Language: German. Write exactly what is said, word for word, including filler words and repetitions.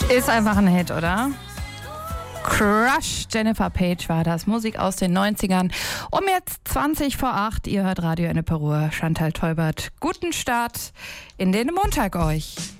Ist einfach ein Hit, oder? Crush, Jennifer Page war das. Musik aus den neunzigern. Um jetzt zwanzig vor acht. Ihr hört Radio Ennepe Ruhr. Chantal Teubert. Guten Start in den Montag euch.